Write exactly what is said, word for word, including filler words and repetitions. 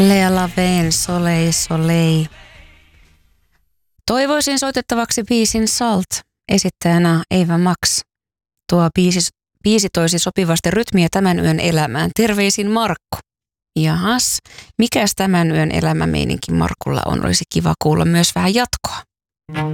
Lea Laveen, Soleil, Soleil. Toivoisin soitettavaksi biisin Salt, esittäjänä Eva Max. Tuo biisi, biisi toisi sopivasti rytmiä tämän yön elämään. Terveisin Markku. Jahas, mikäs tämän yön elämämeininki Markulla on? Olisi kiva kuulla myös vähän jatkoa.